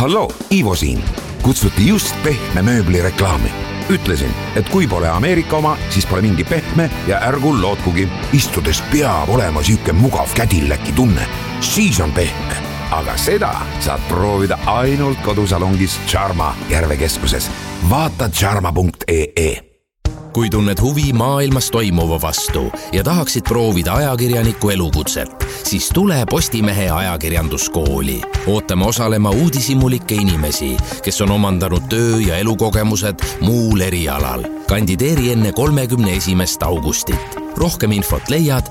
Halloo, Ivo siin. Kutsuti just pehme mööbli reklaami. Ütlesin, et kui pole Ameerika oma, siis pole mingi pehme ja ärgu lootkugi. Istudes peab olema süüke mugav kädilläki tunne. Siis on pehme. Aga seda saad proovida ainult kodusalongis Charma Järvekeskuses. Vaata charma.ee. Kui tunned huvi maailmas toimuva vastu ja tahaksid proovida ajakirjaniku elukutset, siis tule Postimehe ajakirjanduskooli. Ootame osalema uudishimulikke inimesi, kes on omandanud töö- ja elukogemused muul erialal. Kandideeri enne 31. augustit. Rohkem infot leiad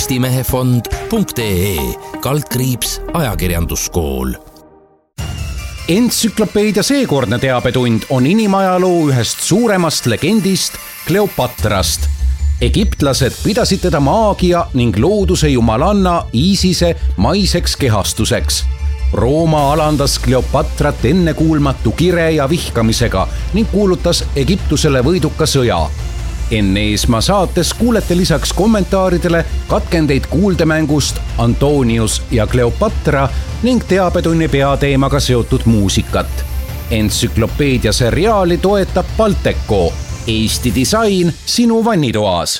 postimehefond.ee/ajakirjanduskool. Entsüklopeedia seekordne teabetund on inimajaloo ühest suuremast legendist Kleopatrast. Egiptlased pidasid teda maagia ning looduse jumalanna Iisise maiseks kehastuseks. Rooma alandas Kleopatrat ennekuulmatu kire ja vihkamisega ning kuulutas Egiptusele võiduka sõja. Enne Eesmaa saates kuulete lisaks kommentaaridele katkendeid kuuldemängust Antonius ja Kleopatra ning teabetunni peateemaga seotud muusikat. Entsüklopeedia seriaali toetab Balteco. Eesti disain sinu vannitoas.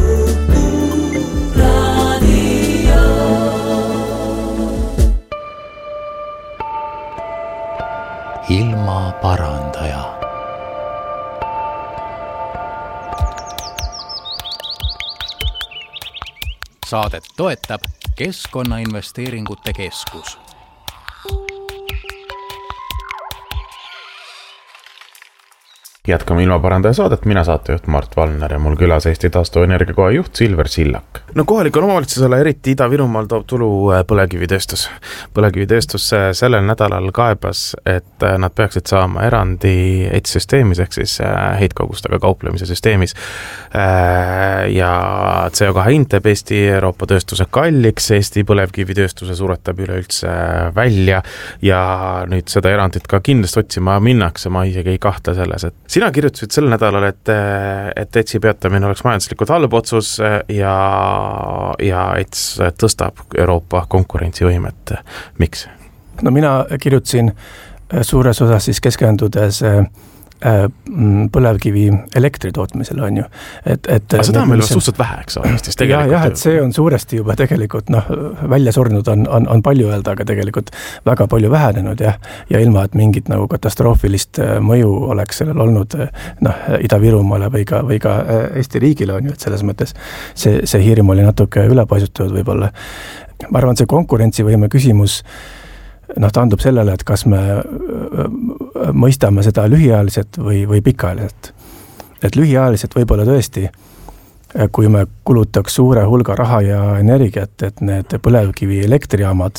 Ilma parandaja. Saadet toetab Keskkonnainvesteeringute Keskus. Jätkame ilmaparandaja saadet, mina saatejuht Mart Valner ja mul külas Eesti taastuvenergia koha juht Silver Sillak. No kohalikul omavalitsusele eriti Ida-Virumaal toob tulu põlevkivitööstus. Põlevkivitööstus sellel nädalal kaebas, et nad peaksid saama erandi ETS-süsteemis ehk siis heitkogustega kauplemise süsteemis. Ja CO2 hind teeb Eesti Euroopa tööstuse kalliks, Eesti põlevkivitööstuse suretab üleüldse välja ja nüüd seda erandit ka kindlasti otsima minnakse, ma isegi ei kahtle selles, et sina kirjutasid sel nädalal, et ETS-i peatamine oleks majanduslikult halb otsus ja ETS tõstab Euroopa konkurentsivõimet. Miks? No mina kirjutasin suures osas siis keskendudes põlevkivi elektri tootmisel on ju. Aga seda on meil suhteliselt vähe, eks ole? Jah, et see on suuresti juba tegelikult välja surnud on palju öelda, aga tegelikult väga palju vähenenud ja ilma, et mingit nagu katastroofilist mõju oleks sellel olnud Ida-Virumaale või ka Eesti riigile on ju, et selles mõttes see hirm oli natuke ülepaisutatud võib-olla. Ma arvan, see konkurentsivõime küsimus taandub sellele, et kas me mõistame seda lühiajaliselt või pikaajaliselt. Et lühiajaliselt võib-olla tõesti, kui me kulutaks suure hulga raha ja energiat, et need põlevkivi elektrijaamad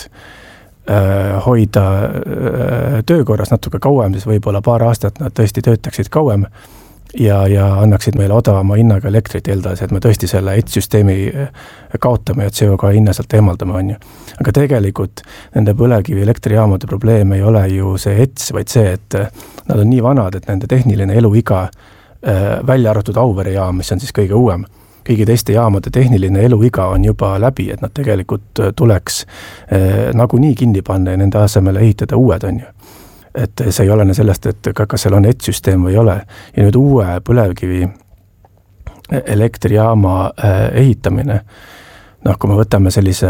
hoida töökorras natuke kauem, siis võib-olla paar aastat nad tõesti töötaksid kauem ja annaksid meile odavama hinnaga elektrit eeldades, et me tõesti selle ETS-süsteemi kaotame ja CO2 hinna sealt eemaldame on ju. Aga tegelikult nende põlevkivi elektrijaamade probleem ei ole ju see ETS, vaid see, et nad on nii vanad, et nende tehniline eluiga välja arvatud Auvere jaam, mis on siis kõige uuem. Kõigi teiste jaamade tehniline eluiga on juba läbi, et nad tegelikult tuleks nagunii kinni panna ja nende asemele ehitada uued on ju. Et see ei olene sellest, et kas seal on ETS-süsteem või ei ole. Ja nüüd uue põlevkivi elektrijaama ehitamine, kui me võtame sellise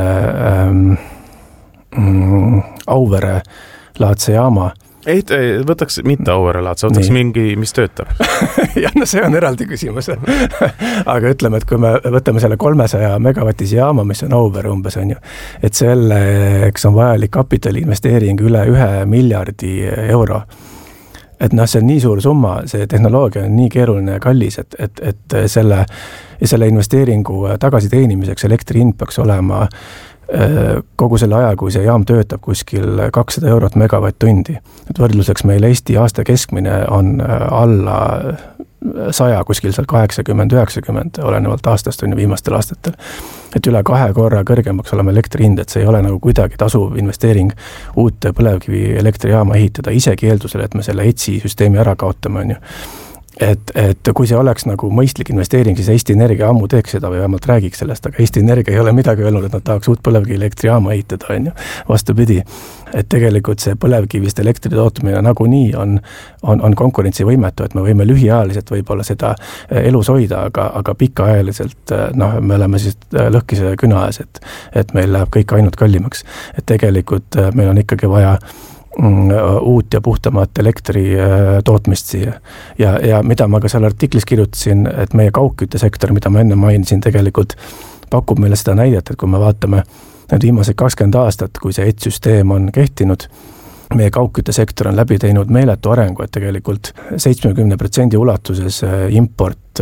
Auvere laadse jaama. Võtaks mitte Auvere laadse, võtaks mingi, mis töötab. Ja see on eraldi küsimus. Aga ütleme, et kui me võtame selle 300 megavatise jaama, mis on Auvere umbes on ju, et selleks on vajalik kapitali investeering üle 1 miljardi euro. Et see on nii suur summa, see tehnoloogia on nii keeruline ja kallis, et selle investeeringu tagasi teenimiseks elektri hind peaks olema kogu selle aja, kui see jaam töötab kuskil 200 eurot megavatt-tundi. Et võrdluseks meil Eesti aasta keskmine on alla 100, kuskil seal 80-90, olenevalt aastast on ju viimastel aastatel. Et üle 2 korra kõrgemaks olema elektri hind, et see ei ole nagu kuidagi tasuv investeering uute põlevkivi elektrijaama ehitada, isegi eeldusel, et me selle ETS-i süsteemi ära kaotame on ju. et kui see oleks nagu mõistlik investeering, siis Eesti Energia ammu teeks seda või vähemalt räägiks sellest, aga Eesti Energia ei ole midagi öelnud, et nad tahaks uut põlevkivielektrijaama ehitada, on ju. Vastupidi, et tegelikult see põlevkivist elektri tootmine nagunii on konkurentsivõimetu, et me võime lühiajaliselt võib-olla seda elus hoida, aga pikaajaliselt me oleme siis lõhkise küna ees, et meil läheb kõik ainult kallimaks. Et tegelikult meil on ikkagi vaja uut ja puhtamat elektri tootmist siia. Ja mida ma ka seal artiklis kirjutasin, et meie kaugküttesektor, mida ma enne mainisin, tegelikult pakub meile seda näidet, et kui me vaatame need viimased 20 aastat, kui see ETS-süsteem on kehtinud, meie kaugküttesektor on läbi teinud meeletu arengu, et tegelikult 70% ulatuses import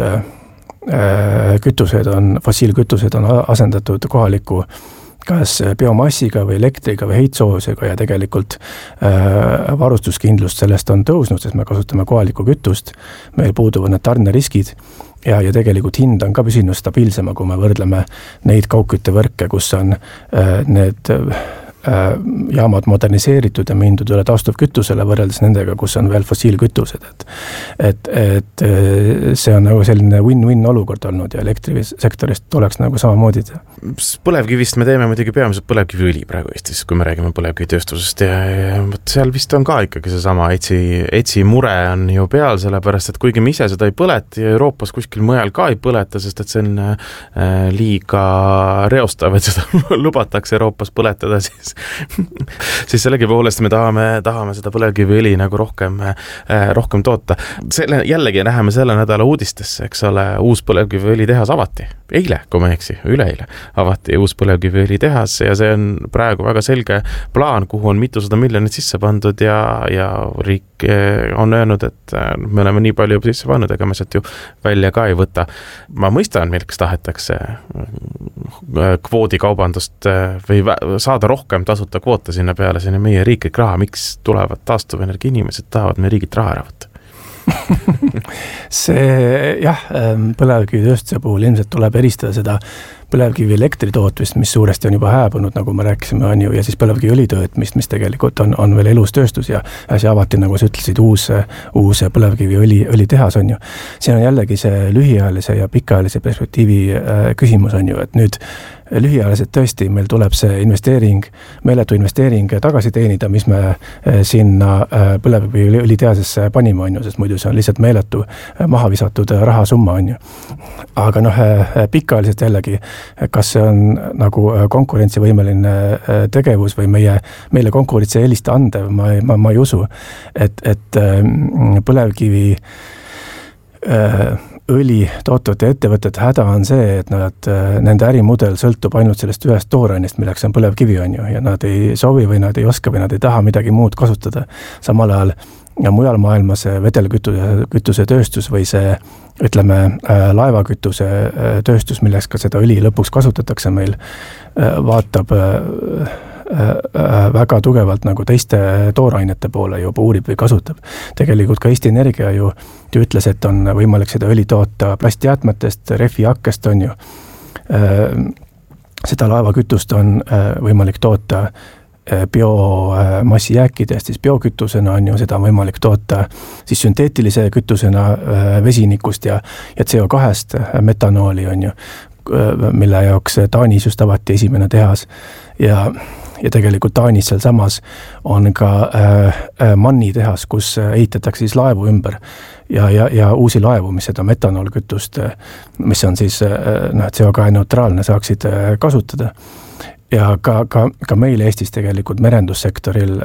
fossiilkütused on asendatud kohaliku kas biomassiga või elektriga või heitsoojusega ja tegelikult varustuskindlust sellest on tõusnud, sest me kasutame kohalikku kütust, meil puuduvad need tarneriskid ja tegelikult hind on ka püsinud stabiilsema, kui me võrdleme neid kaugküttevõrke, kus on need jaamad moderniseeritud ja mindud üle taastuvkütusele võrreldes nendega, kus on veel fossiilkütused. Et see on nagu selline win-win olukord olnud ja elektrisektorist tuleks nagu samamoodi. Põlevkivist me teeme muidugi peamiselt põlevkiviõli praegu Eestis, kui me räägime põlevkivitööstusest ja seal vist on ka ikkagi seesama etsi mure on ju peal, sellepärast, et kuigi me ise seda ei põleta ja Euroopas kuskil mujal ka ei põleta, sest et see on liiga reostav, et seda lubatakse Euroopas põletada, siis sellegi poolest me tahame seda põlevkiviõli nagu rohkem toota. Jällegi läheme selle nädala uudistesse, eks ole, uus põlevkiviõli tehas avati. Eile, kui ma eksi, üleeile avati uus põlevkiviõli tehas ja see on praegu väga selge plaan, kuhu on mitusada miljonit sisse pandud ja riik on öelnud, et me oleme nii palju juba sisse pannud, ega me sealt ju välja ka ei võta. Ma mõistan, milleks tahetakse kvoodikaubandust või saada rohkem tasuta kvoote sinna peale, see on meie riiklik raha, miks tulevad taastuvenergia inimesed, tahavad meie riigilt raha ära võtta? See põlevkivitööstuse puhul ilmselt tuleb eristada seda põlevkivi elektri tootmist, mis suuresti on juba hääbunud, nagu me rääkisime, on ju, ja siis põlevkiviõli töötmist, mis tegelikult on veel elus tööstus ja see avati, nagu sa ütlesid, uus põlevkiviõli tehas, on ju. Siin on jällegi see lühiajalise ja pikaajalise perspektiivi küsimus, on ju, et nüüd lühiajaliselt tõesti meil tuleb see meeletu investeering tagasi teenida, mis me sinna põlevkiviõli tehasesse panime, on ju, sest muidu see on lihtsalt meeletu maha visatud rahasumma, on ju. Aga pikaajaliselt jällegi, kas see on nagu konkurentsivõimeline tegevus või meile konkurentsi eelist andev, ma ei usu, et põlevkivi õli tootvate ettevõtete häda on see, et nende ärimudel sõltub ainult sellest ühest toorainest, milleks on põlevkivi, on ju, ja nad ei soovi või nad ei oska või nad ei taha midagi muud kasutada. Samal ajal ja mujal maailmas vedelkütuse tööstus või see, ütleme, laevakütuse tööstus, milleks ka seda õli lõpuks kasutatakse meil, vaatab väga tugevalt nagu teiste toorainete poole juba uurib või kasutab. Tegelikult ka Eesti Energia ju ütles, et on võimalik seda õli toota plastjäätmetest, rehvihakkest, on ju. Seda laevakütust on võimalik toota biomassijääkidest, siis biokütusena on ju, seda on võimalik toota siis sünteetilise kütusena vesinikust ja CO2-st metanooli, on ju, mille jaoks Taanis just avati esimene tehas ja tegelikult Taanis seal samas on ka Manni tehas, kus ehitatakse siis laevu ümber ja uusi laevu, mis seda metanoolkütust, mis on siis CO2 neutraalne, saaksid kasutada. Ja ka meil Eestis tegelikult merendussektoril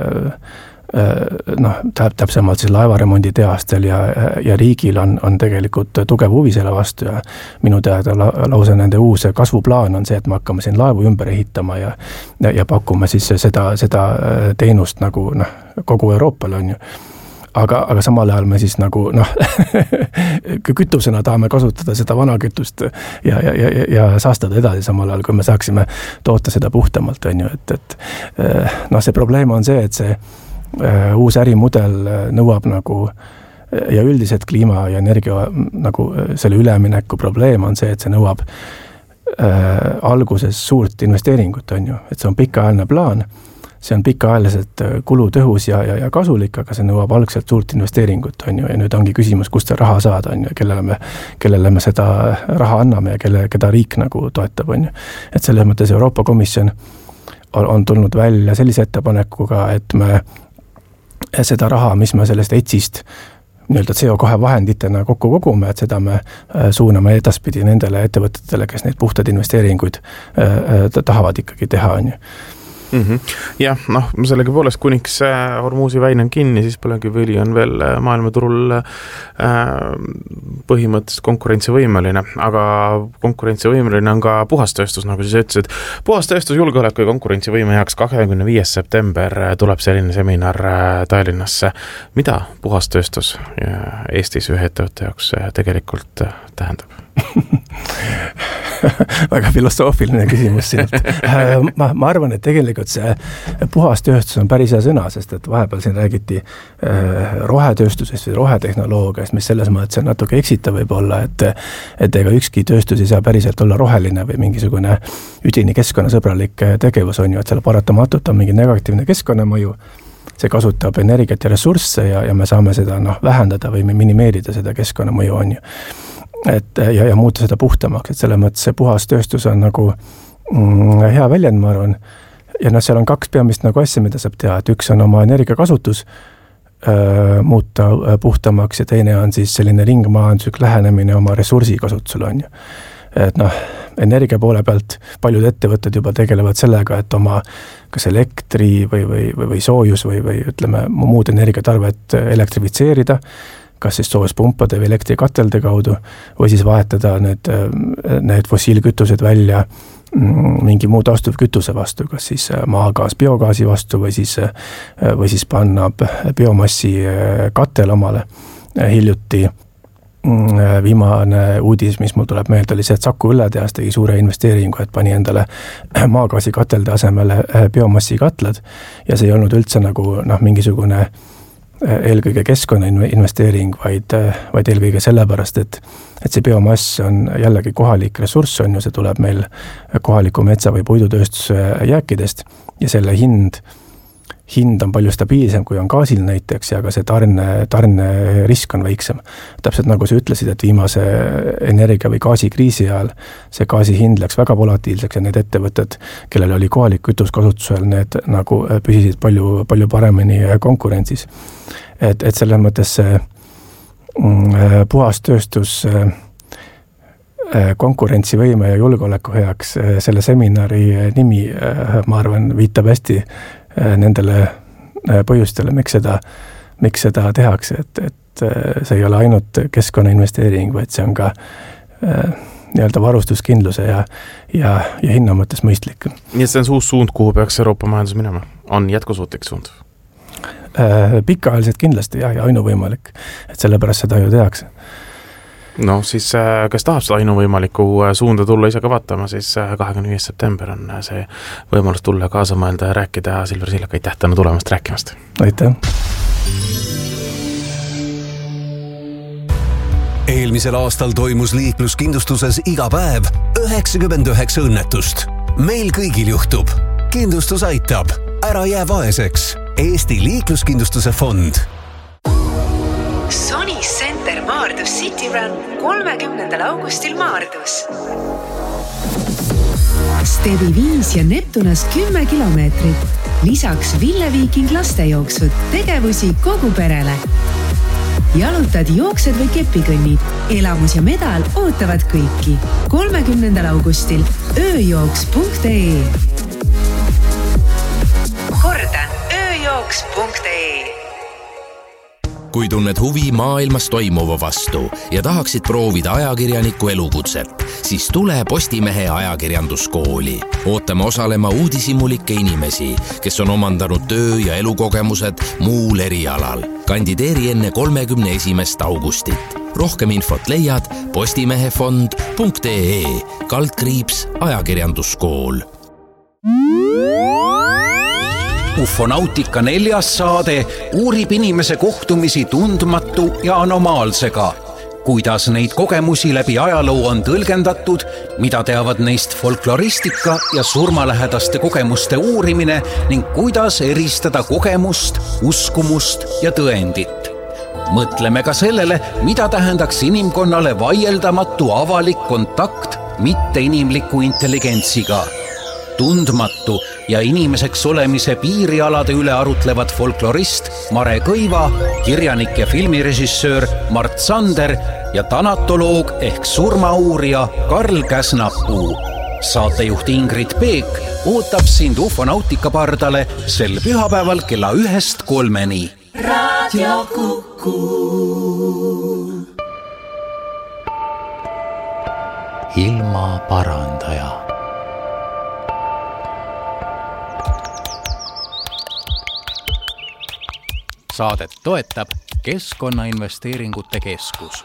täpsemalt siis laevaremondi tehastel ja riigil on tegelikult tugev huvi selle vastu ja minu teada lausa nende uus kasvuplaan on see, et me hakkame siin laevu ümber ehitama ja pakume siis seda teenust nagu kogu Euroopale, on ju. Aga samal ajal me siis nagu kütusena tahame kasutada seda vana kütust ja saastada edasi samal ajal, kui me saaksime toota seda puhtamalt, on ju, et see probleem on see, et see uus ärimudel nõuab nagu ja üldiselt kliima ja energia nagu selle ülemineku probleem on see, et see nõuab alguses suurt investeeringut, on ju, et see on pikaajaline plaan. see on pikaajaliselt kulutõhus ja kasulik, aga see nõuab algselt suurt investeeringut, on ju, ja nüüd ongi küsimus, kust see raha saada, on ju, kellele me seda raha anname ja keda riik nagu toetab, on ju. Et selles mõttes Euroopa Komisjon on tulnud välja sellise ettepanekuga, et me seda raha, mis me sellest ETS-ist nii-öelda CO2 vahenditena kokku kogume, et seda me suuname edaspidi nendele ettevõtetele, kes neid puhtad investeeringuid tahavad ikkagi teha, on ju. Jah, sellegi poolest kuniks Hormuzi väin on kinni, siis põlevkiviõli on veel maailmaturul põhimõtteliselt konkurentsivõimeline, aga konkurentsivõimeline on ka puhastööstus, nagu siis ütlesid. Puhastööstus julgeoleku ja konkurentsivõime heaks 25. september tuleb selline seminar Tallinnasse. Mida puhastööstus Eestis ühe ettevõtte jaoks tegelikult tähendab? Väga filosoofiline küsimus sinult. Ma arvan, et tegelikult see puhastööstus on päris hea sõna, sest et vahepeal siin räägiti rohetööstusest või rohetehnoloogiast, mis selles mõttes on natuke eksitav võib olla, et ega ükski tööstus ei saa päriselt olla roheline või mingisugune üdini keskkonnasõbralik tegevus on ju, et seal paratamatult on mingi negatiivne keskkonnamõju. See kasutab energiat ja ressursse ja me saame seda vähendada või minimeerida seda keskkonnamõju on ju. Ja muuta seda puhtamaks, et selle mõttes see puhas tööstus on nagu hea väljend, ma arvan. Ja seal on kaks peamist nagu asja, mida saab teha, et üks on oma energiakasutus muuta puhtamaks ja teine on siis selline ringmajanduslik lähenemine oma ressursi kasutusele on ju. Et energia poole pealt paljud ettevõtted juba tegelevad sellega, et oma kas elektri või soojus või ütleme muud energiatarvet elektrifitseerida, kas siis soojuspumpade või elektrikatelde kaudu või siis vahetada need fossiilkütused välja mingi muu taastuvkütuse vastu, kas siis maagaas biogaasi vastu või siis panna biomassi katel omale. Hiljuti viimane uudis, mis mul tuleb meelde, oli see, et Saku õlletehas tegi suure investeeringu, et pani endale maagaasi katelde asemele biomassi katlad ja see ei olnud üldse nagu mingisugune eelkõige keskkonna investeering, vaid eelkõige sellepärast, et see biomass on jällegi kohalik ressurss on ju, see tuleb meil kohaliku metsa või puidutööstuse jääkidest ja selle hind on palju stabiilsem, kui on gaasil näiteks ja ka see tarne risk on väiksem. Täpselt nagu sa ütlesid, et viimase energia või gaasikriisi ajal see gaasi hind läks väga volatiilseks ja need ettevõtted, kellel oli kohalik kütus kasutusel, need nagu püsisid palju, palju paremini konkurentsis. Et selles mõttes see puhas tööstus konkurentsivõime ja julgeoleku heaks selle seminari nimi, ma arvan, viitab hästi nendele põhjustele, miks seda tehakse, et see ei ole ainult keskkonnainvesteering, vaid see on ka nii-öelda varustuskindluse ja hinna mõttes mõistlik. Nii et see on uus suund, kuhu peaks Euroopa majandus minema? On jätkusuutlik suund? Pikaajaliselt kindlasti ja ainuvõimalik, et sellepärast seda ju tehakse. No siis, kes tahab seda ainuvõimaliku suunda tulla ise ka vaatama, siis 25. september on see võimalus tulla kaasa mõelda ja rääkida. Silver Sillak, aitäh täna tulemast rääkimast. Aitäh. Eelmisel aastal toimus liikluskindlustuses iga päev 99 õnnetust. Meil kõigil juhtub. Kindlustus aitab. Ära jää vaeseks. Eesti liikluskindlustuse fond. Sony Center Maardus City Run 30. augustil Maardus. Stevi 5 ja Neptunas 10 kilomeetrit. Lisaks Ville Viiking lastejooksud, tegevusi kogu perele. Jalutad, jooksed või kepikõnnid. Elamus ja medal ootavad kõiki. 30. augustil ööjooks.ee. Kordan, ööjooks.ee. Kui tunned huvi maailmas toimuva vastu ja tahaksid proovida ajakirjaniku elukutset, siis tule Postimehe ajakirjanduskooli. Ootame osalema uudishimulikke inimesi, kes on omandanud töö- ja elukogemused muul erialal. Kandideeri enne 31. augustit. Rohkem infot leiad postimehefond.ee /ajakirjanduskool. Ufonautika 4. saade uurib inimese kohtumisi tundmatu ja anomaalsega. kuidas neid kogemusi läbi ajaloo on tõlgendatud, mida teavad neist folkloristika ja surmalähedaste kogemuste uurimine ning kuidas eristada kogemust, uskumust ja tõendit. Mõtleme ka sellele, mida tähendaks inimkonnale vaieldamatu avalik kontakt mitteinimliku intelligentsiga. Tundmatu ja inimeseks olemise piirialade üle arutlevad folklorist Mare Kõiva, kirjanik ja filmirežissöör Mart Sander ja tanatoloog ehk surmauurija Karl Käsnapuu. Saatejuht Ingrid Peek ootab sind ufonautika pardale sel pühapäeval kella 1-3. Radio Kuku. Ilma parandaja. Saadet toetab Keskkonnainvesteeringute Keskus.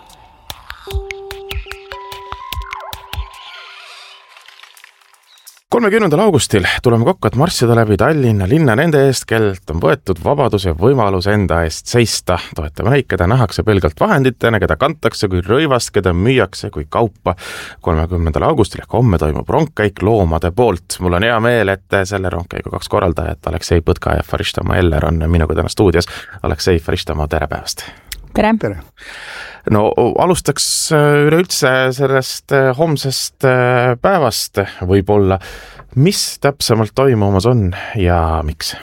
30. augustil tuleme kokku, et marssida läbi Tallinna linna nende eest, kellelt on võetud vabadus ja võimalus enda eest seista. Toetame neid, keda nähakse pelgalt vahenditena, keda kantakse kui rõivast, keda müüakse kui kaupa. 30. augustil ehk homme toimub rongkäik loomade poolt. Mul on hea meel, et selle rongkäigu 2 korraldajat, Aleksei Põtka ja Faristama Eller on minuga täna stuudios. Aleksei, Faristama, tere päevast! Tere! No alustaks üleüldse sellest homsest päevast võib-olla. Mis täpsemalt toimumas on ja miks?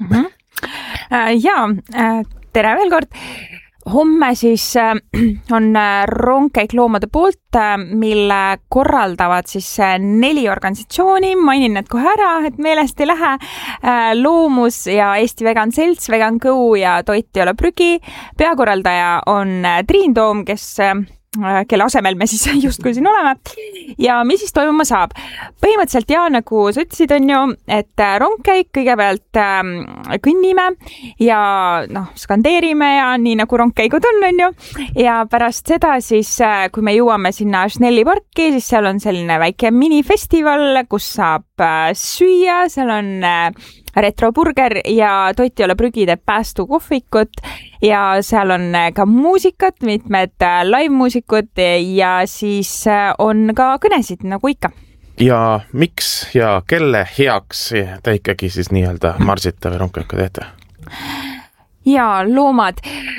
Tere veel kord! Homme siis on rongkäik loomade poolt, mille korraldavad siis 4 organisatsiooni. Mainin need kohe ära, et meelest ei lähe. Loomus ja Eesti Vegan Selts, Vegan Go ja Toit ei ole prügi. Peakorraldaja on Triin Toom, kelle asemel me siis justkui siin oleme. Ja mis siis toimuma saab? Põhimõtteliselt nagu sa ütlesid on ju, et rongkäik kõigepealt kõnnime ja skandeerime ja nii nagu rongkäigud on ju. Ja pärast seda siis, kui me jõuame sinna Schnelli parki, siis seal on selline väike minifestival, kus saab süüa, seal on retroburger ja Toit ei ole prügi teeb päästukohvikut ja seal on ka muusikat, mitmed live-muusikud ja siis on ka kõnesid nagu ikka. Ja miks ja kelle heaks te ikkagi siis nii-öelda marsite või rongkäiku teete? Ja loomad.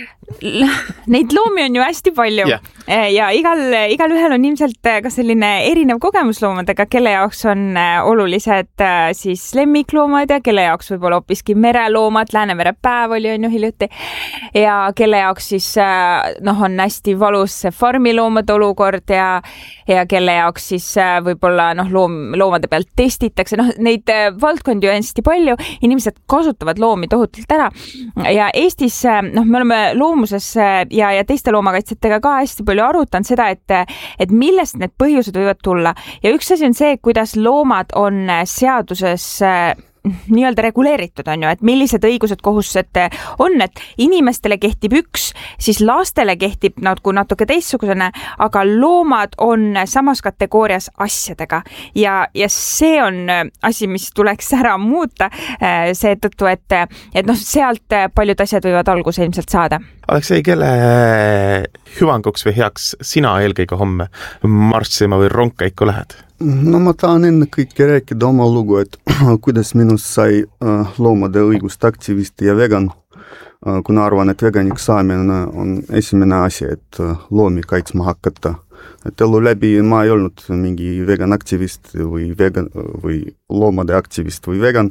Neid loomi on ju hästi palju ja igal ühel on ilmselt ka selline erinev kogemus loomadega, kelle jaoks on olulised siis lemmikloomad ja kelle jaoks võib-olla hoopiski mereloomad, Läänemere päev oli on ju hiljuti ja kelle jaoks siis on hästi valus farmiloomade olukord ja kelle jaoks siis võib-olla loomade pealt testitakse, neid valdkondi on hästi palju, inimesed kasutavad loomi tohutult ära ja Eestis me oleme loomuses ja teiste loomakaitsjatega ka hästi palju arutanud seda, et millest need põhjused võivad tulla. Ja üks asi on see, kuidas loomad on seaduses nii-öelda reguleeritud on ju, et millised õigused kohustused on, et inimestele kehtib üks, siis lastele kehtib natuke teistsugusene, aga loomad on samas kategoorias asjadega ja see on asi, mis tuleks ära muuta seetõttu, et sealt paljud asjad võivad alguse ilmselt saada. Aleksei, kelle hüvanguks või heaks sina eelkõige homme marssima või rongkäiku lähed? No ma tahan ennekõike rääkida oma lugu, et kuidas minust sai loomade õiguste aktivisti ja vegan, kuna arvan, et veganiks saamine on esimene asi, et loomi kaitsma hakata. Et elu läbi ma ei olnud mingi vegan aktivist või loomade aktivist või vegan.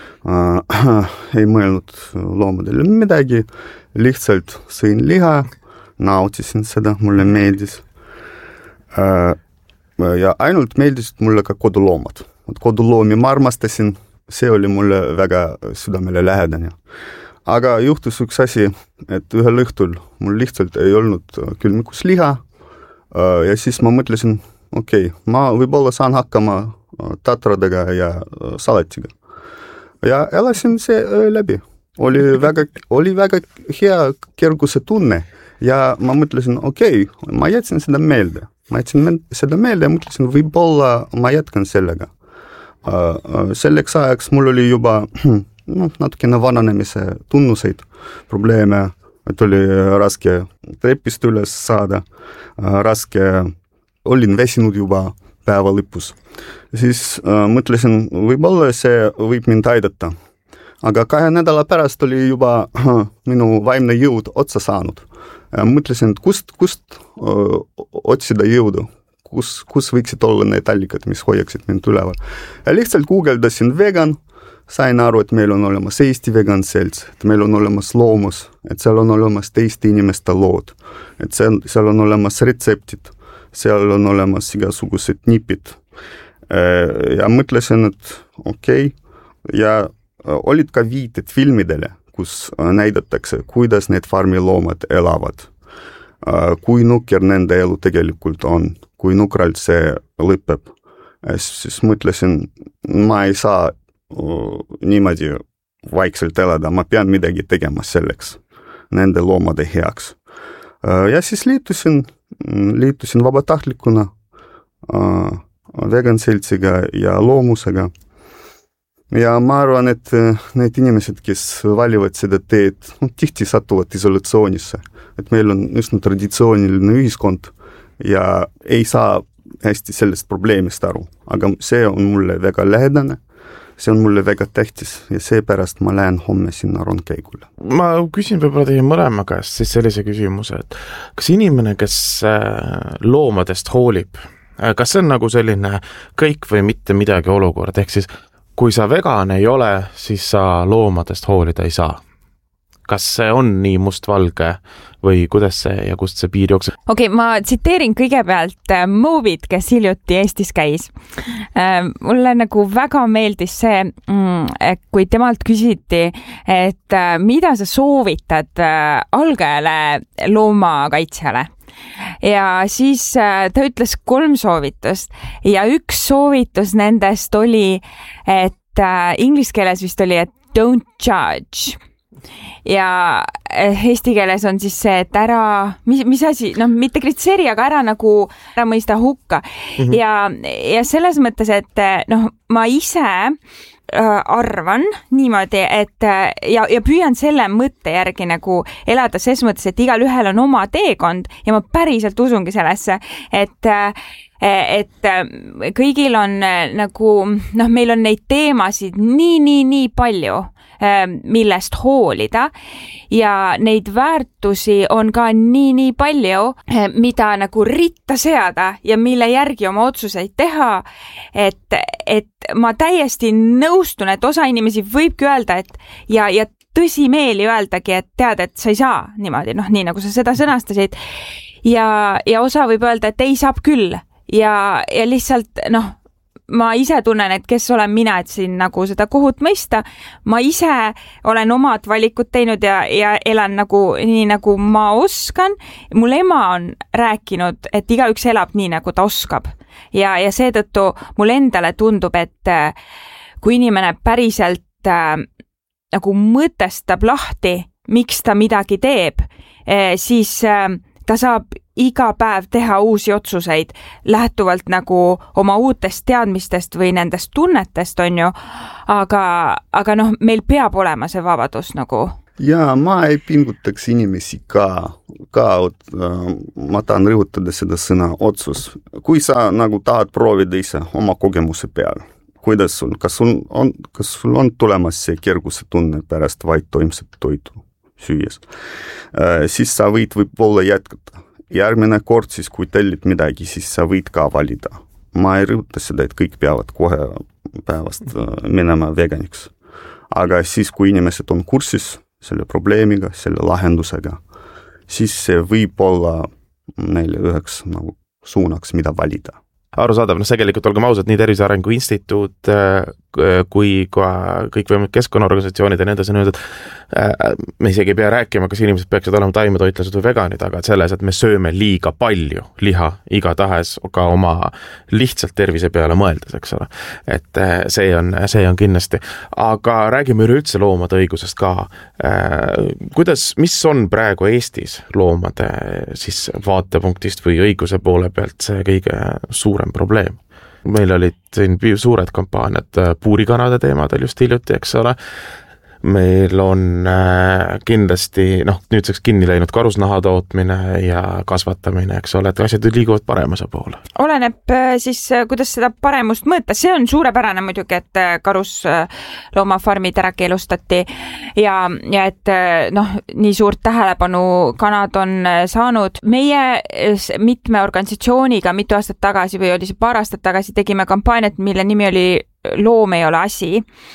Ei mõelnud loomadele midagi, lihtsalt sõin liha, nautisin seda, mulle meeldis. Ja ainult meeldisid mulle ka koduloomad. Koduloomi ma armastasin, see oli mulle väga südamele lähedane. Aga juhtus üks asi, et ühel õhtul mul lihtsalt ei olnud külmikus liha ja siis ma mõtlesin, ma võib-olla saan hakkama tatradega ja salatiga. Ja elasin see läbi. Oli väga hea kerguse tunne ja ma mõtlesin, ma jätsin seda meelde. Ma jätsin seda meelde ja mõtlesin, võib-olla ma jätkan sellega. Selleks ajaks mul oli juba natukene vananemise tunnuseid, probleeme et oli raske trepist üles saada, raske, olin väsinud juba päeva lõpus. Siis mõtlesin, võib-olla see võib mind aidata. Aga 2 nädala pärast oli juba minu vaimne jõud otsa saanud. Mõtlesin, et kust otsida jõudu, kus võiksid olla need allikad, mis hoiaksid mind üleval. Lihtsalt guugeldasin vegan, sain aru, et meil on olemas Eesti vegan selts, et meil on olemas loomus, et seal on olemas teiste inimeste lood, et seal on olemas retseptid, seal on olemas igasugused nipid. Ja mõtlesin, et okei, ja olid ka viited filmidele, kus näidatakse, kuidas need farmiloomad elavad, kui nukker nende elu tegelikult on, kui nukralt see lõpeb. Siis mõtlesin, ma ei saa niimoodi vaikselt elada, ma pean midagi tegema selleks, nende loomade heaks. Ja siis liitusin vabatahtlikuna vegan seltsiga ja loomusega. Ja ma arvan, et need inimesed, kes valivad seda teed, tihti satuvad isolatsioonisse. Et meil on üsna traditsiooniline ühiskond ja ei saa hästi sellest probleemist aru. Aga see on mulle väga lähedane, see on mulle väga tähtis ja seepärast ma lähen homme sinna rongkäigule. Ma küsin võib-olla teie mõlema käest siis sellise küsimuse, et kas inimene, kes loomadest hoolib, kas see on nagu selline kõik või mitte midagi olukord, ehk siis kui sa vegan ei ole, siis sa loomadest hoolida ei saa. Kas see on nii mustvalge või kuidas see ja kust see piir jookseb? Okei, ma tsiteerin kõigepealt Movit, kes hiljuti Eestis käis. Mulle nagu väga meeldis see, kui temalt küsiti, et mida sa soovitad algajale loomakaitsjale. Ja siis ta ütles 3 soovitust ja üks soovitus nendest oli, et inglise keeles vist oli, et don't judge. Ja eesti keeles on siis see, et ära, mis asi, mitte kritiseeri, aga ära nagu ära mõista hukka. Ja selles mõttes, et ma ise arvan niimoodi, et ja püüan selle mõtte järgi nagu elada ses mõttes, et igal ühel on oma teekond ja ma päriselt usungi sellesse, et kõigil on nagu, meil on neid teemasid nii palju, millest hoolida ja neid väärtusi on ka nii palju, mida nagu ritta seada ja mille järgi oma otsuseid teha, et ma täiesti nõustun, et osa inimesi võibki öelda, et ja tõsimeeli öeldagi, et tead, et sa ei saa niimoodi, nii nagu sa seda sõnastasid ja osa võib öelda, et ei saab küll ja lihtsalt ma ise tunnen, et kes olen mina, et siin nagu seda kohut mõista. Ma ise olen omad valikud teinud ja elan nagu nii, nagu ma oskan. Mul ema on rääkinud, et igaüks elab nii, nagu ta oskab. Ja seetõttu mul endale tundub, et kui inimene päriselt nagu mõtestab lahti, miks ta midagi teeb, siis ta saab iga päev teha uusi otsuseid lähtuvalt nagu oma uutest teadmistest või nendest tunnetest, on ju, aga meil peab olema see vabadus nagu. Ja ma ei pingutaks inimesi ka ma tahan rõhutada seda sõna otsus. Kui sa nagu tahad proovida ise oma kogemuse peal, kuidas sul, kas sul on tulemas see kerguse tunne pärast vaidtoimset toitu süües, siis sa võid võib-olla jätkata. Järgmine kord siis, kui tellid midagi, siis sa võid ka valida. Ma ei rõhuta seda, et kõik peavad kohe päevast minema veganiks. Aga siis, kui inimesed on kursis selle probleemiga, selle lahendusega, siis see võib olla neile üheks nagu suunaks, mida valida. Arusaadav, tegelikult olgem ausad, nii Tervise Arengu Instituut kui ka kõikvõimalikud keskkonnaorganisatsioonid ja nendes on öeldud, me isegi ei pea rääkima, kas inimesed peaksid olema taimetoitlased või veganid, aga selles, et me sööme liiga palju liha igatahes ka oma lihtsalt tervise peale mõeldes, eks ole. Et see on kindlasti. Aga räägime üleüldse loomade õigusest ka. Mis on praegu Eestis loomade siis vaatepunktist või õiguse poole pealt see kõige suurem probleem? Meil olid siin suured kampaaniad puurikanade teemadel just hiljuti, eks ole. meil on kindlasti nüüdseks kinni läinud karusnaha tootmine ja kasvatamine, eks ole, et asjad liiguvad paremuse poole. Oleneb siis, kuidas seda paremust mõõta, see on suurepärane muidugi, et karusloomafarmid ära keelustati ja et nii suurt tähelepanu kanad on saanud. Meie mitme organisatsiooniga mitu aastat tagasi või oli see paar aastat tagasi tegime kampaaniat, mille nimi oli Loom ei ole asi.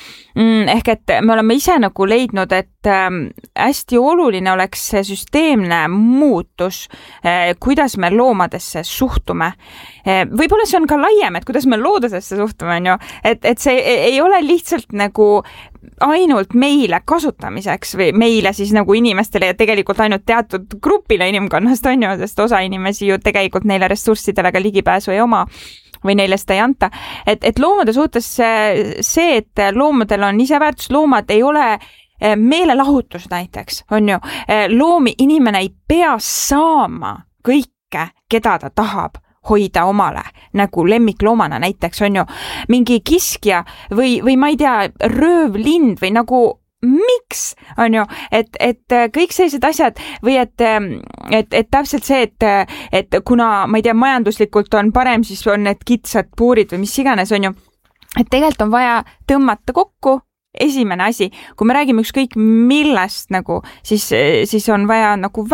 Ehk et me oleme ise nagu leidnud, et hästi oluline oleks see süsteemne muutus, kuidas me loomadesse suhtume. Võib-olla see on ka laiem, et kuidas me loodusesse suhtume, on ju? Et see ei ole lihtsalt nagu ainult meile kasutamiseks või meile siis nagu inimestele ja tegelikult ainult teatud grupile inimkonnast, on ju, sest osa inimesi ju tegelikult neile ressurssidele ka ligipääsu ei oma või neile seda ei anta. Et loomade suhtes see, et loomadel on iseväärtus, loomad ei ole meelelahutus näiteks, on ju. Loomi inimene ei pea saama kõike, keda ta tahab hoida omale, nagu lemmikloomana näiteks, on ju. Mingi kiskja või ma ei tea, röövlind või nagu miks, on ju, et kõik sellised asjad või et täpselt see, et kuna, ma ei tea, majanduslikult on parem, siis on need kitsad puurid või mis iganes, on ju, et tegelikult on vaja tõmmata kokku. Esimene asi, kui me räägime ükskõik millest nagu, siis on vaja nagu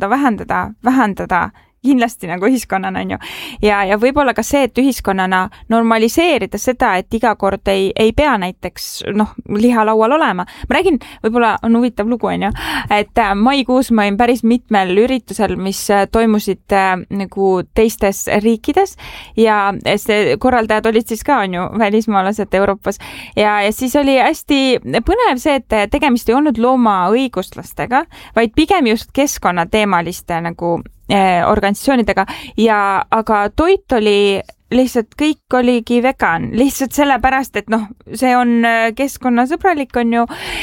vähendada kindlasti nagu ühiskonnana, on ju. Ja võib-olla ka see, et ühiskonnana normaliseerida seda, et iga kord ei pea näiteks liha laual olema. Ma räägin, võib-olla on huvitav lugu, on ju, et maikuus ma olin päris mitmel üritusel, mis toimusid nagu teistes riikides ja see korraldajad olid siis ka, on ju, välismaalased Euroopas ja siis oli hästi põnev see, et tegemist ei olnud loomaõiguslastega, vaid pigem just keskkonnateemaliste nagu organisatsioonidega aga toit oli lihtsalt kõik oligi vegan, lihtsalt sellepärast, et see on keskkonnasõbralik, on ju,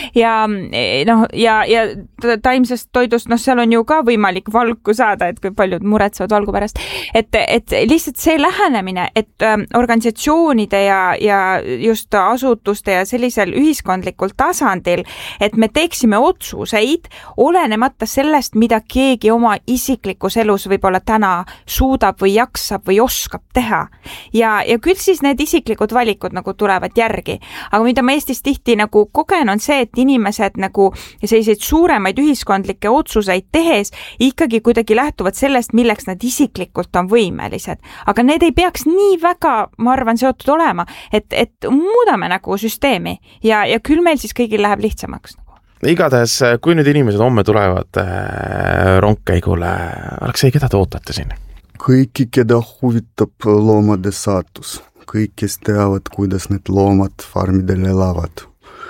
ja taimsest toidust, seal on ju ka võimalik valku saada, et kui paljud muretsevad valgu pärast, et lihtsalt see lähenemine, et organisatsioonide ja just asutuste ja sellisel ühiskondlikul tasandil, et me teeksime otsuseid, olenemata sellest, mida keegi oma isiklikus elus võib-olla täna suudab või jaksab või oskab teha. Ja küll siis need isiklikud valikud nagu tulevad järgi. Aga mida ma Eestis tihti nagu kogen on see, et inimesed nagu selliseid suuremaid ühiskondlikke otsuseid tehes ikkagi kuidagi lähtuvad sellest, milleks nad isiklikult on võimelised. Aga need ei peaks nii väga, ma arvan, seotud olema, et muudame nagu süsteemi ja küll meil siis kõigil läheb lihtsamaks. Igatahes, kui nüüd inimesed homme tulevad rongkäigule, Aleksei, keda te ootate siin? Kõiki, keda huvitab loomade saatus. Kõik, kes teavad, kuidas need loomad farmidel elavad.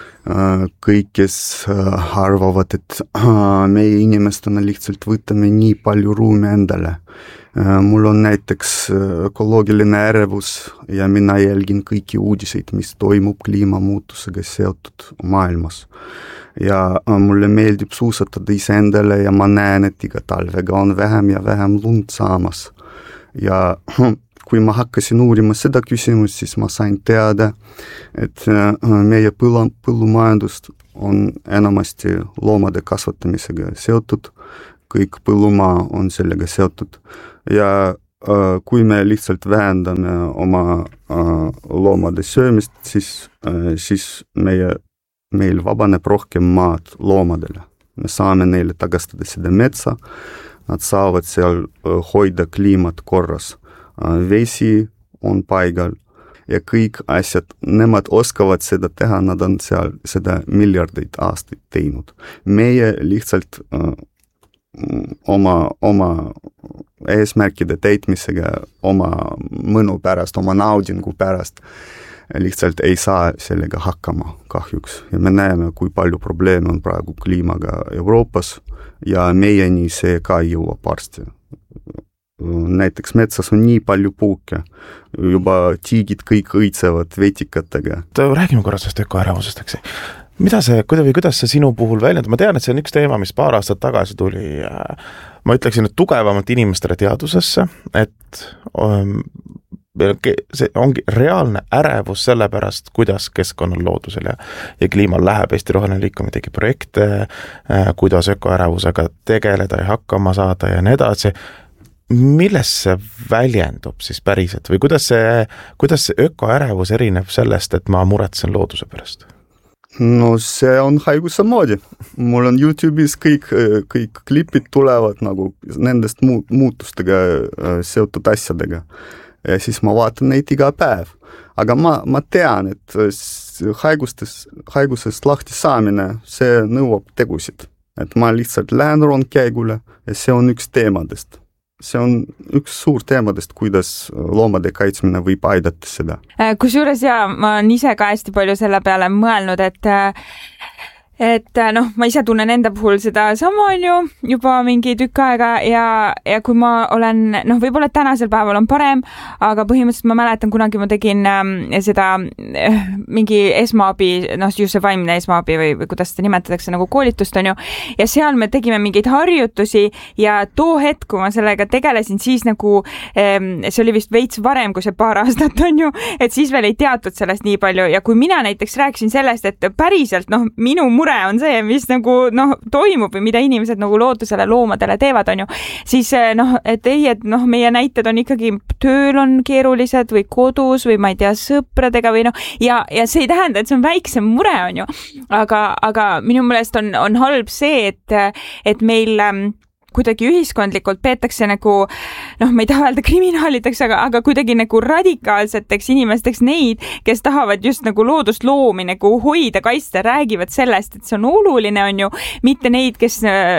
Kõik, kes arvavad, et meie inimestena lihtsalt võtame nii palju ruumi endale. Mul on näiteks ökoloogiline ärevus ja mina jälgin kõiki uudiseid, mis toimub kliimamuutusega seotud maailmas. Ja mulle meeldib suusatada iseendale ja ma näen, et iga talvega on vähem ja vähem lund saamas. Ja kui ma hakkasin uurima seda küsimust, siis ma sain teada, et meie põllumajandust on enamasti loomade kasvatamisega seotud, kõik põllumaa on sellega seotud ja kui me lihtsalt vähendame oma loomade söömist, siis meil vabaneb rohkem maad loomadele. Me saame neile tagastada seda metsa, nad saavad seal hoida kliimat korras. Vesi on paigal ja kõik asjad, nemad oskavad seda teha, nad on seal seda miljardeid aastaid teinud. Meie lihtsalt oma eesmärkide täitmisega, oma mõnu pärast, oma naudingu pärast lihtsalt ei saa sellega hakkama kahjuks. Ja me näeme, kui palju probleeme on praegu kliimaga Euroopas ja meieni see ka jõuab varsti. Näiteks metsas on nii palju puuke, juba tiigid kõik õitsevad vetikatega. Räägime korra sellest ökoärevusest, eks. Kuidas see sinu puhul väljendab? Ma tean, et see on üks teema, mis paar aastat tagasi tuli, ma ütleksin, et tugevamalt inimestele teadusesse, et see ongi reaalne ärevus selle pärast, kuidas keskkonnal, loodusel ja kliimal läheb. Eesti Roheline Liikumine tegi projekte, kuidas ökoärevusega tegeleda ja hakkama saada ja nii edasi. Milles see väljendub siis päriselt või kuidas see ökoärevus erineb sellest, et ma muretsen looduse pärast? No see on haiguse moodi. Mul on YouTube'is kõik klipid tulevad nagu nendest muutustega seotud asjadega. Ja siis ma vaatan neid iga päev. Aga ma tean, et haigusest lahti saamine, see nõuab tegusid. Et ma lihtsalt lähen rongkäigule ja see on üks teemadest. See on üks suur teemadest, kuidas loomade kaitsmine võib aidata seda. Kusjuures ma olen ise ka hästi palju selle peale mõelnud, et ma ise tunnen enda puhul seda sama on ju juba mingi tükk aega ja kui ma olen, võib-olla tänasel päeval on parem, aga põhimõtteliselt ma mäletan kunagi ma tegin seda mingi esmaabi, just see vaimne esmaabi või kuidas seda nimetatakse nagu koolitust on ju, ja seal me tegime mingeid harjutusi ja too hetk, kui ma sellega tegelesin, siis nagu see oli vist veits varem kui see paar aastat on ju, et siis veel ei teatud sellest nii palju ja kui mina näiteks rääkisin sellest, et päriselt minu mure on see, mis nagu toimub või mida inimesed nagu loodusele, loomadele teevad, on ju, siis et meie näited on ikkagi tööl on keerulised või kodus või ma ei tea, sõpradega või ja see ei tähenda, et see on väiksem mure, on ju, aga minu meelest on halb see, et meil kuidagi ühiskondlikult peetakse nagu, ma ei taha öelda kriminaalideks, aga kuidagi nagu radikaalseteks inimesteks neid, kes tahavad just nagu loodust loomi nagu hoida, kaitsta, räägivad sellest, et see on oluline, on ju, mitte neid, kes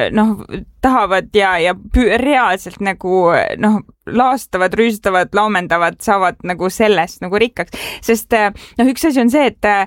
tahavad ja reaalselt nagu laastavad, rüüstavad, laamendavad, saavad nagu sellest nagu rikkaks. Sest üks asi on see,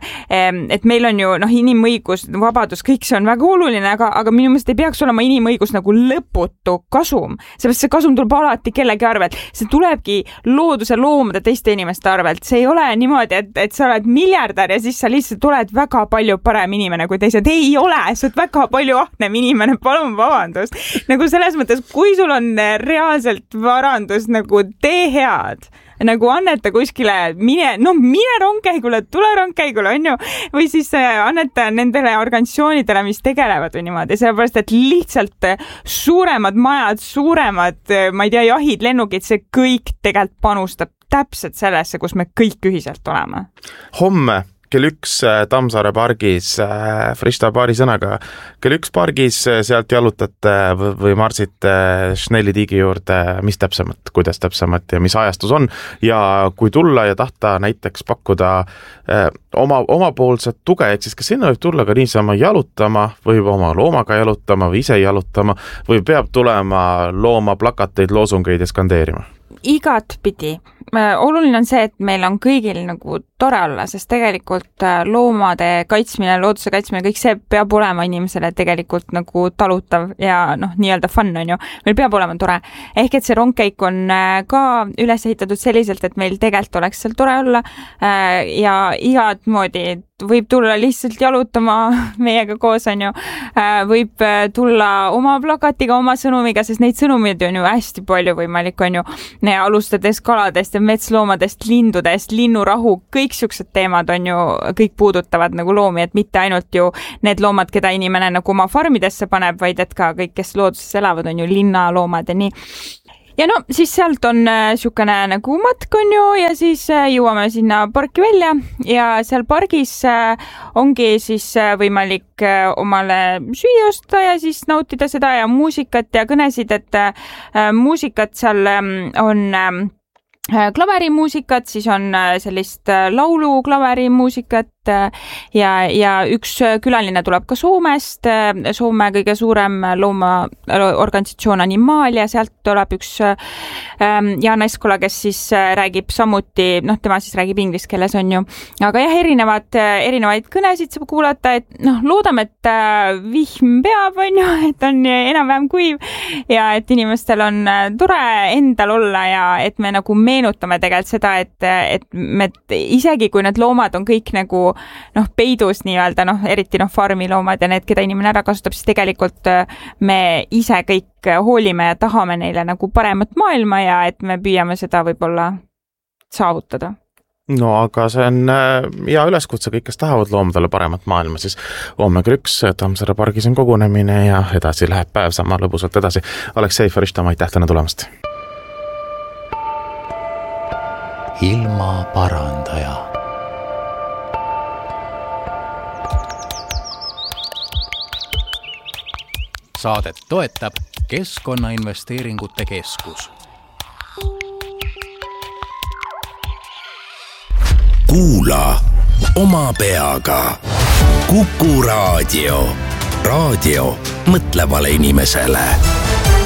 et meil on ju inimõigus, vabadus, kõik see on väga oluline, aga minu meelest ei peaks olema inimõigus nagu lõputu kasum. Seepärast see kasum tuleb alati kellegi arvelt. See tulebki looduse loomade teiste inimeste arvelt. See ei ole niimoodi, et sa oled miljardär ja siis sa lihtsalt oled väga palju parem inimene kui teised. Ei ole, sa oled väga palju ahnem inimene, palun vabandust. Nagu selles mõttes, kui sul on reaalselt varandus, nagu tee head, nagu anneta kuskile, mine rongkäigule, tule rongkäigule, on ju, või siis anneta nendele organisatsioonidele, mis tegelevad või niimoodi, sellepärast, et lihtsalt suuremad majad, suuremad, ma ei tea, jahid, lennukid, see kõik tegelikult panustab täpselt sellesse, kus me kõik ühiselt oleme. Homme kell 1 Tammsaare pargis, Frista paari sõnaga, kell 1 pargis sealt jalutate või marsite Schnelli tiigi juurde, mis täpsemalt, kuidas täpsemalt ja mis ajastus on ja kui tulla ja tahta näiteks pakkuda omapoolset tuge, et siis kas sinna võib tulla ka niisama jalutama või oma loomaga jalutama või ise jalutama või peab tulema looma plakateid, loosungeid ja skandeerima? Igat pidi. Oluline on see, et meil on kõigil nagu tore olla, sest tegelikult loomade kaitsmine, looduse kaitsmine, kõik see peab olema inimesele tegelikult nagu talutav ja nii-öelda fun on ju. Meil peab olema tore. Ehk et see rongkäik on ka üles ehitatud selliselt, et meil tegelikult oleks seal tore olla ja igat moodi võib tulla lihtsalt jalutama meiega koos, on ju. Võib tulla oma plakatiga, oma sõnumiga, sest neid sõnumid on ju hästi palju võimalik, on ju. Alustades kaladest ja metsloomadest, lindudest, linnurahu, kõik siuksed teemad on ju, kõik puudutavad nagu loomi, et mitte ainult ju need loomad, keda inimene nagu oma farmidesse paneb, vaid et ka kõik, kes looduses elavad, on ju linnaloomad ja nii. Ja siis sealt on siukene nagu matk on ju ja siis jõuame sinna parki välja ja seal pargis ongi siis võimalik omale süüa osta ja siis nautida seda ja muusikat ja kõnesid, et muusikat seal on klaverimuusikat, siis on sellist laulu klaverimuusikat ja üks külaline tuleb ka Soomest, Soome kõige suurem loomaorganisatsioon Animalia, sealt tuleb üks Jaan Eskola, kes siis räägib samuti, tema siis räägib inglise keeles on ju, aga jah, erinevaid kõnesid saab kuulata, et loodame, et vihm peab on ju, et on enam-vähem kuiv ja et inimestel on tore endal olla ja et me nagu meenutame tegelikult seda, et me isegi kui need loomad on kõik nagu peidus nii-öelda, eriti farmiloomad ja need, keda inimene ära kasutab, siis tegelikult me ise kõik hoolime ja tahame neile nagu paremat maailma ja et me püüame seda võib-olla saavutada. No aga see on hea üleskutse, kõik, kes tahavad loomadele paremat maailma, siis homme 1 Tammsaare pargis on kogunemine ja edasi läheb päev sama lõbusalt edasi. Aleksei Faristam, aitäh täna tulemast. Ilmaparandaja. Saadet toetab Keskkonnainvesteeringute Keskus. Kuula oma peaga. Kuku Raadio. Raadio mõtlevale inimesele.